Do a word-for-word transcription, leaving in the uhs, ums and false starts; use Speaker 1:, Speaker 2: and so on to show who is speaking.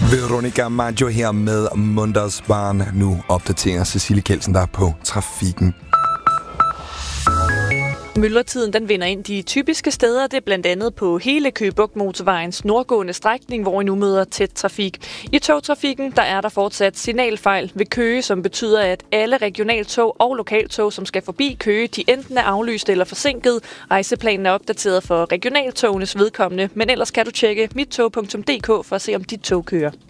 Speaker 1: Veronica Maggio her med Munders Barn. Nu opdaterer Cecilie Kelsen der på trafikken.
Speaker 2: Myldretiden den vinder ind de typiske steder. Det er blandt andet på hele Køge Bugt Motorvejens nordgående strækning, hvor I nu møder tæt trafik. I togtrafikken der er der fortsat signalfejl ved Køge, som betyder, at alle regionaltog og lokaltog, som skal forbi Køge, de enten er aflyst eller forsinket. Rejseplanen er opdateret for regionaltogenes vedkommende, men ellers kan du tjekke mittog punktum d k for at se, om dit tog kører.